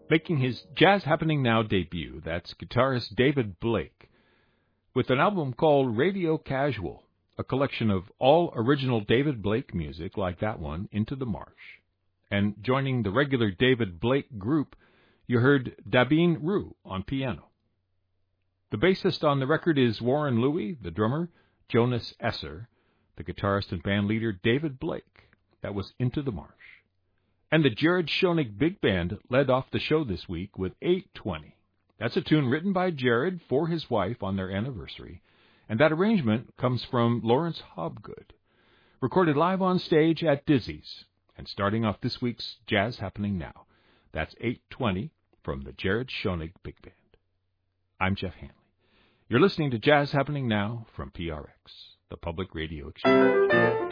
Making his Jazz Happening Now debut, that's guitarist David Blake, with an album called Radio Casual, a collection of all original David Blake music like that one, Into the Marsh. And joining the regular David Blake group, you heard Dabin Rue on piano. The bassist on the record is Warren Louie, the drummer, Jonas Esser, the guitarist and band leader David Blake. That was Into the Marsh. And the Jared Schoenig Big Band led off the show this week with 820. That's a tune written by Jared for his wife on their anniversary, and that arrangement comes from Lawrence Hobgood. Recorded live on stage at Dizzy's, and starting off this week's Jazz Happening Now. That's 820 from the Jared Schoenig Big Band. I'm Jeff Hanley. You're listening to Jazz Happening Now from PRX, the Public Radio Exchange.